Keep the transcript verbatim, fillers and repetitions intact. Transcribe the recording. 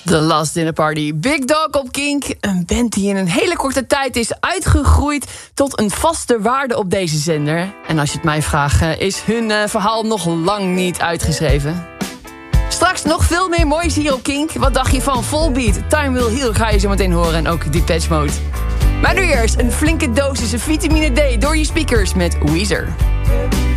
The Last Dinner Party. Big Dog op Kink. Een band die in een hele korte tijd is uitgegroeid tot een vaste waarde op deze zender. En als je het mij vraagt, is hun uh, verhaal nog lang niet uitgeschreven. Straks nog veel meer moois hier op Kink. Wat dacht je van Volbeat? Time Will Heal ga je zo meteen horen en ook Depeche Mode. Maar nu eerst een flinke dosis vitamine D door je speakers met Weezer.